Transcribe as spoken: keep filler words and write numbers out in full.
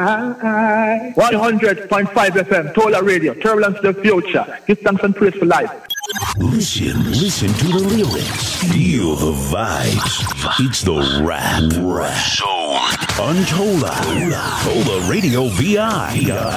I. one hundred point five F M, Tola Radio, Turbulence to the Future. Give thanks and praise for life. Listen, listen to the lyrics. Feel the vibes. It's the rap, rap zone on Tola. Tola Radio V I.